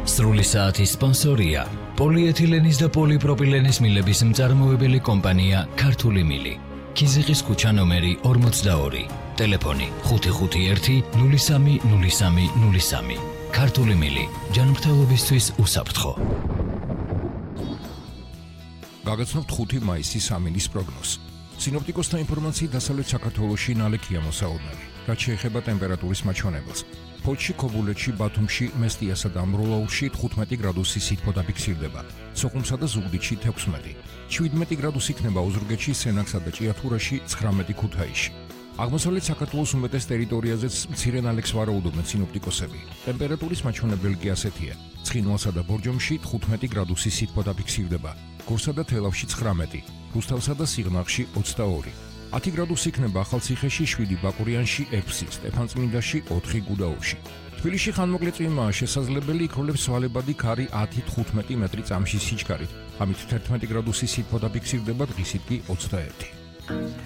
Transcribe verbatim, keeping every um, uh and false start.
სრული საათის სპონსორია პოლიეთილენის და პოლიპროპილენის მილების მწარმოებელი კომპანია ქართული მილი. ქიზიყის ქუჩა ნომერი ორმოცდაორი. ტელეფონი ხუთი ხუთი ერთი ნული სამი ნული სამი ნული სამი. ქართული მილი ჯანმრთელობისთვის უსაფრთხო. გაგაცნობთ ხუთი მაისის სამინის პროგნოზს. სინოპტიკოსთა ინფორმაციით დასავლეთ საქართველოში ნალექია მოსაოდნელი, რაც შეეხება ტემპერატურის მაჩვენებელს. ფოთში, ქობულეთში, ბათუმში, მესტიასა და ამროლაურში თხუთმეტი გრადუსი სითბო დაფიქსირდება, სოხუმსა და ზუგდიდში თექვსმეტი, შვიდმეტი გრადუსი იქნება ოზურგეთში, სენაკსა და ჭიათურაში, ცხრამეტი ქუთაისში. აღმოსავლეთ საქართველოს უმეტეს ტერიტორიაზეც მცირე ნალექს ვარაუდობენ სინოპტიკოსები. ტემპერატურის მაჩვენებელი კი ასეთია: ცხინვალსა და ბორჯომში თხუთმეტი გრადუსი სითბო დაფიქსირდება, გორსა და თელავში ცხრამეტი, რუსთავსა და სიღნაღში ოცდაორი. ათი გრადუსი იქნება ახალციხეში, შვიდი ბაკურიანში, ექვსი სტეფანწმინდაში, ოთხი გუდაურში. თბილისში ხანმოკლე წვიმაა შესაძლებელი, იქროლებს ვალებადი ქარი ათი თხუთმეტი მეტრი წამში სიჩქარით. ამით თერთმეტი გრადუსი სითბო დაფიქსირდება, დღისით კი ოცდაერთი.